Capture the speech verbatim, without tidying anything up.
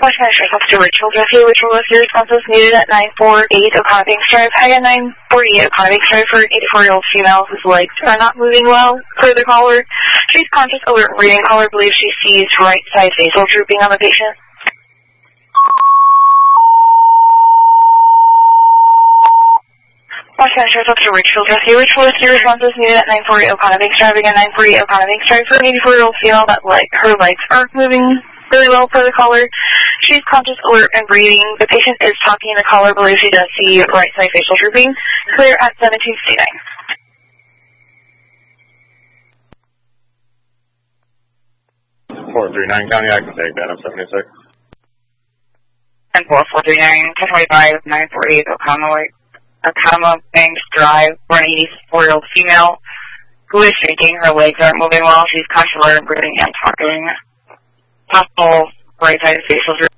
West Management Officer Rachel Jeffy, Rachel with your responses needed at nine forty-eight O'Connor Banks Drive. Hi, at nine forty-eight O'Connor Banks Drive for an eighty-four-year-old female whose legs are not moving well. Per the caller, she's conscious, alert, and breathing. Caller believes she sees right side facial drooping on the patient. West Management Officer Rachel Jeffy, Rachel with your responses needed at nine forty O'Connor Banks Drive. Again, nine forty O'Connor Banks Drive for an eighty-four-year-old female that like her legs aren't moving really well. Per the caller, she's conscious, alert, and breathing. The patient is talking. The caller believes she does see right side facial drooping. Clear at seventeen fifty-nine. four three nine County, I can take that. I'm seventy-six. ten four, four three nine, ten twenty-five, nine forty-eight O'Connor O'Connor Banks Drive for an eighty-four-year-old female who is shaking. Her legs aren't moving well. She's conscious, alert, and breathing, and talking. Possible right side facial drooping.